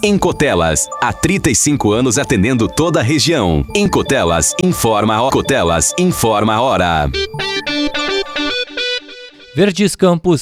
Em Cotelas, há 35 anos atendendo toda a região. Em Cotelas, informa a hora. Verdes Campos